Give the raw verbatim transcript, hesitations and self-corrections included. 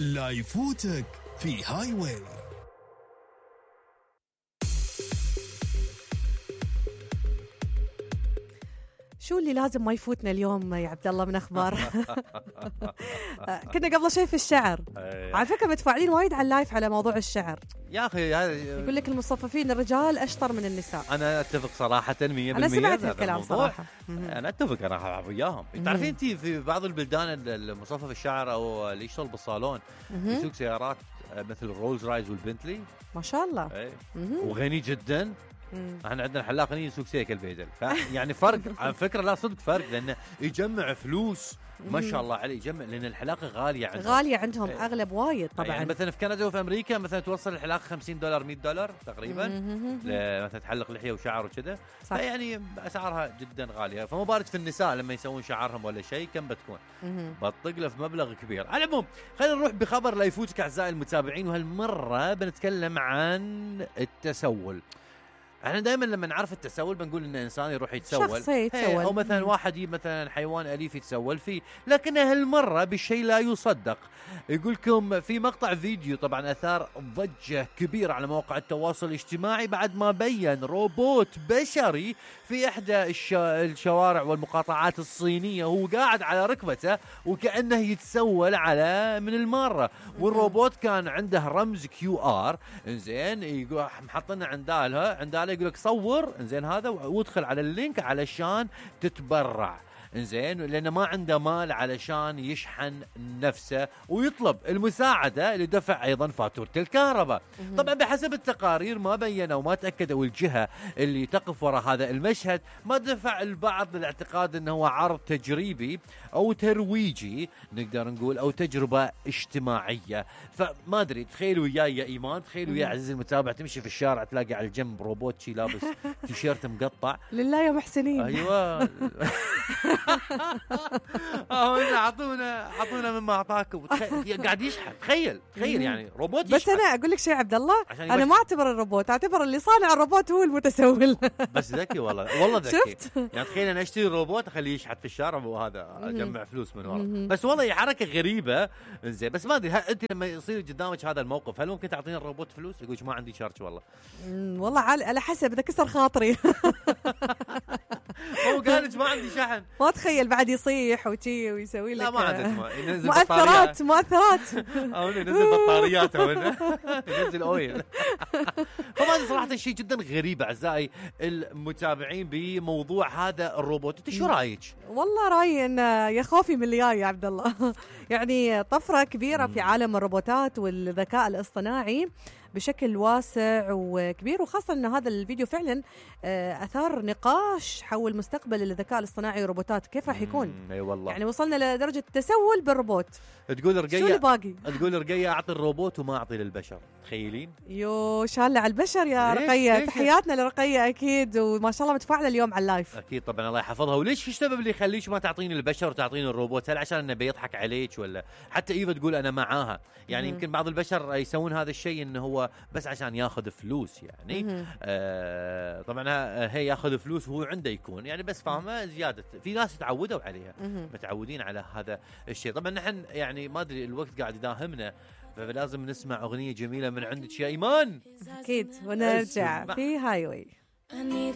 لا يفوتك في هاي واي. شو اللي لازم ما يفوتنا اليوم يا عبد الله من اخبار؟ كنا قبل شيء في الشعر. على فكره متفاعلين وايد على اللايف على موضوع الشعر يا اخي. هذا يقول لك المصففين الرجال اشطر من النساء. انا اتفق صراحه مية بالمية. انا سمعت الكلام صراحه. انا اتفق انا وياهم. تعرفين انت في بعض البلدان المصفف الشعر او اللي يشتغل بالصالون يسوق سيارات مثل الرولز رايز والبنتلي ما شاء الله. ايه. وغني جدا. احنا عندنا حلاق غني يسوق سيكل بيدل. يعني فرق على فكره. لا صدق فرق لانه يجمع فلوس ما شاء الله عليه. يجمع لان الحلاقه غاليه عندهم. غاليه عندهم ايه. اغلب وايد طبعا. يعني مثلا في كندا وفي امريكا مثلا توصل الحلاقه خمسين دولار مية دولار تقريبا مثلا تحلق لحيه وشعر وكذا. يعني اسعارها جدا غاليه. فما بارد في النساء لما يسوون شعرهم ولا شيء كم بتكون. بتطق له في مبلغ كبير. على العموم خلينا نروح بخبر لا يفوتك اعزائي المتابعين. وهالمره بنتكلم عن التسول. احنا دائما لما نعرف التسول بنقول ان انسان يروح يتسول يتسول او مثلا واحد يجيب مثلا حيوان اليف يتسول فيه. لكن هالمره بشيء لا يصدق. يقول لكم في مقطع فيديو طبعا اثار ضجه كبيره على مواقع التواصل الاجتماعي بعد ما بين روبوت بشري في احدى الشوارع والمقاطعات الصينيه وهو قاعد على ركبته وكانه يتسول على من الماره. والروبوت كان عنده رمز كيو ار انزين يقول محطنا عندها عندها يقول لك صور انزين هذا وادخل على اللينك علشان تتبرع انزين لانه ما عنده مال علشان يشحن نفسه ويطلب المساعده لدفع ايضا فاتوره الكهرباء. طبعا بحسب التقارير ما بينوا وما تاكدوا الجهه اللي تقف وراء هذا المشهد ما دفع البعض للاعتقاد انه هو عرض تجريبي او ترويجي نقدر نقول او تجربه اجتماعيه. فما ادري تخيلوا وياي يا ايمان تخيلوا ويا عزيزي المتابع تمشي في الشارع تلاقي على الجنب روبوت شي لابس تيشيرت مقطع. لله يا محسنين. ايوه. اه اعطونا اعطونا مما اعطاكم. قاعد يشحن. تخيل تخيل يعني روبوت يشحن. بس انا اقول لك شيء عبد الله انا ما اعتبر الروبوت اعتبر اللي صانع الروبوت هو المتسول. بس ذكي والله والله ذكي. شفت يعني تخيل انا اشتري روبوت اخليه يشحت في الشارع وهذا اجمع فلوس من ورا. بس والله هي حركه غريبه زين. بس ما ادري انت لما يصير قدامك هذا الموقف هل ممكن تعطيني الروبوت فلوس؟ يقول ما عندي شارج والله. والله على حسب بدك كسر خاطري. هو قال ما عندي شحن. ما تخيل بعد يصيح وشي ويسوي لك. لا ما عندك ينزل مؤثرات مؤثرات او ينزل بطاريات او ينزل اويل. فما صراحه شيء جدا غريب اعزائي المتابعين بموضوع هذا الروبوت. انت شو رايك؟ والله رايي ان يا خوفي من اللي جاي يا عبد الله. يعني طفره كبيره في عالم الروبوتات والذكاء الاصطناعي بشكل واسع وكبير. وخاصة أن هذا الفيديو فعلا أثار نقاش حول مستقبل الذكاء الاصطناعي والروبوتات كيف راح يكون. اي والله يعني وصلنا لدرجة التسول بالروبوت. تقول رقية شو اللي باقي؟ تقول رقية أعطي الروبوت وما أعطي للبشر. تخيلين؟ يو شالة على البشر يا ليش؟ رقية. ليش؟ تحياتنا لرقية أكيد وما شاء الله متفاعلة اليوم على اللايف. أكيد طبعا الله يحفظها. وليش ايش السبب اللي يخليش ما تعطيني البشر وتعطيني الروبوت؟ هل عشان انه بيضحك عليك ولا حتى ايفا تقول انا معاها يعني مم. يمكن بعض البشر يسوون هذا الشيء انه هو بس عشان ياخذ فلوس يعني آه طبعا هي ياخذ فلوس وهو عنده يكون يعني بس فاهمه زياده. في ناس تعودوا عليها مم. متعودين على هذا الشيء. طبعا نحن يعني ما ادري الوقت قاعد يداهمنا فلازم نسمع اغنيه جميله من عندك يا ايمان. اكيد ونرجع في هاي واي.